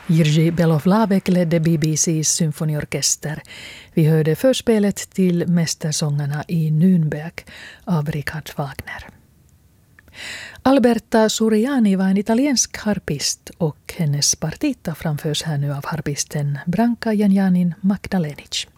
Jiří Belohlavek ledde BBCs symfoniorkester. Vi hörde förspelet till Mästersångarna i Nürnberg av Richard Wagner. Alberta Suriani var en italiensk harpist och hennes partita framförs här nu av harpisten Branka Janjanin Magdalenic.